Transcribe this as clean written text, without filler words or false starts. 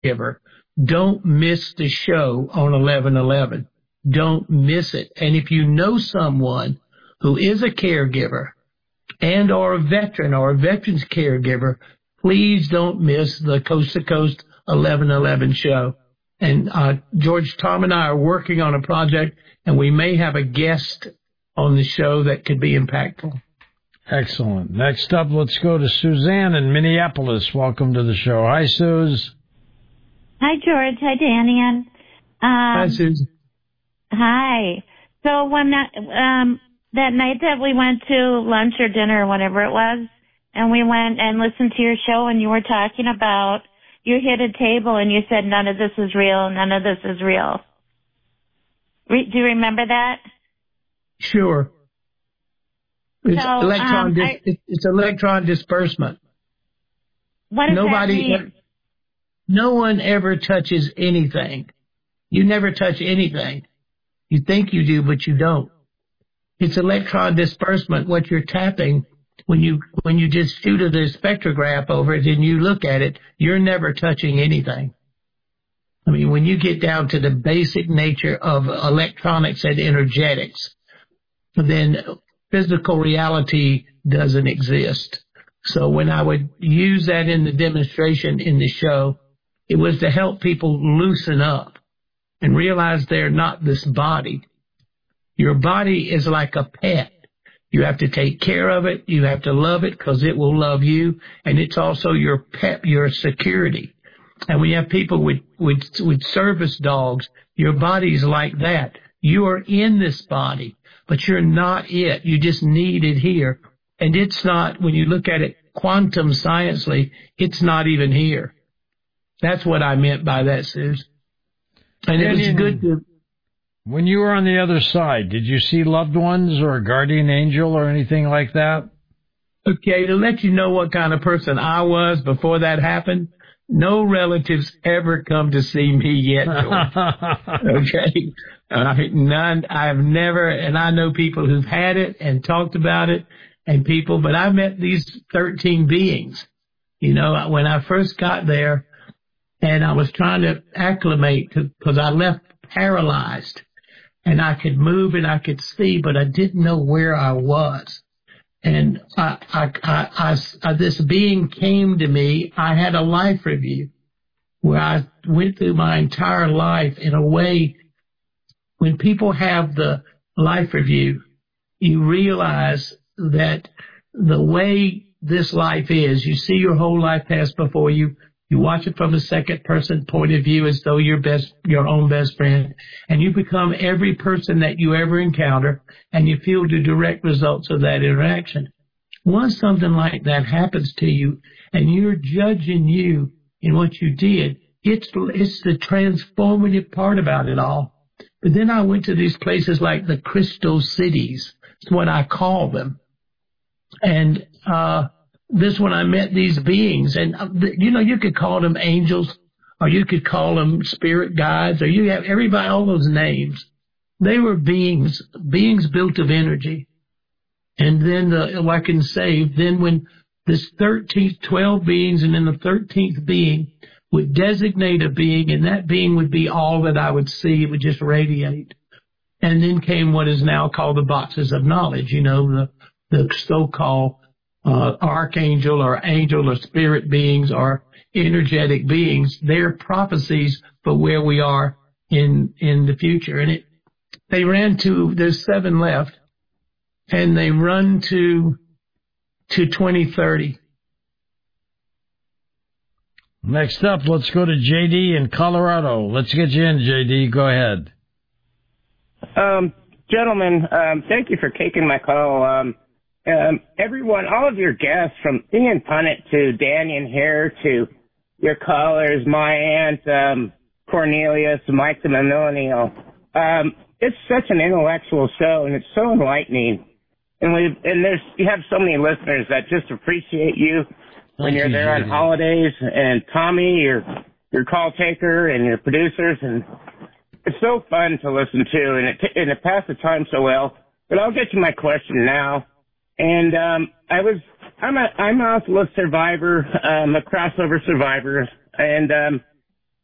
caregiver, don't miss the show on 11/11. Don't miss it. And if you know someone who is a caregiver and or a veteran or a veteran's caregiver, please don't miss the Coast to Coast 11/11 show. And George, Tom, and I are working on a project, and we may have a guest on the show that could be impactful. Excellent. Next up, let's go to Suzanne in Minneapolis. Welcome to the show. Hi, Suze. Hi, George. Hi, Danny. Hi, Susan. Hi. So when that night that we went to lunch or dinner or whatever it was, and we went and listened to your show, and you were talking about you hit a table and you said, none of this is real, none of this is real. Do you remember that? Sure. It's it's electron disbursement. What does that mean? No one ever touches anything. You never touch anything. You think you do, but you don't. It's electron disbursement, what you're tapping. When you just shoot the spectrograph over it and you look at it, you're never touching anything. I mean, when you get down to the basic nature of electronics and energetics, then physical reality doesn't exist. So when I would use that in the demonstration in the show, it was to help people loosen up and realize they're not this body. Your body is like a pet. You have to take care of it. You have to love it because it will love you. And it's also your pet, your security. And we have people with service dogs. Your body's like that. You are in this body, but you're not it. You just need it here. And it's not, when you look at it quantum sciencely, it's not even here. That's what I meant by that, Suze. And it was good to... When you were on the other side, did you see loved ones or a guardian angel or anything like that? Okay, to let you know what kind of person I was before that happened, no relatives ever come to see me yet, George. Okay? None. I've never, and I know people who've had it and talked about it, and people, but I met these 13 beings, you know, when I first got there, and I was trying to acclimate because I left paralyzed. And I could move and I could see, but I didn't know where I was. And this being came to me. I had a life review where I went through my entire life in a way. When people have the life review, you realize that the way this life is, you see your whole life pass before you. You watch it from a second person point of view as though you're your own best friend, and you become every person that you ever encounter, and you feel the direct results of that interaction. Once something like that happens to you, and you're judging you in what you did, it's the transformative part about it all. But then I went to these places like the crystal cities. That's what I call them. And, this when I met these beings, and you know, you could call them angels, or you could call them spirit guides, or you have everybody, all those names. They were beings built of energy. And then, I can say, then when this 12 beings, and then the 13th being would designate a being, and that being would be all that I would see. It would just radiate. And then came what is now called the boxes of knowledge, you know, the so-called archangel or angel or spirit beings or energetic beings. They're prophecies for where we are in the future. And they ran to, there's 7 left, and they run to 2030. Next up, let's go to JD in Colorado. Let's get you in, JD. Go ahead. Gentlemen, thank you for taking my call. Everyone, all of your guests, from Ian Punnett to Daniel Hare to your callers, my aunt, Cornelius, Mike the Millennial. It's such an intellectual show, and it's so enlightening. And you have so many listeners that just appreciate you when you're there on holidays. And Tommy, your call taker, and your producers, and it's so fun to listen to, and it passed the time so well. But I'll get to my question now. And I'm an Oculus survivor, a crossover survivor, and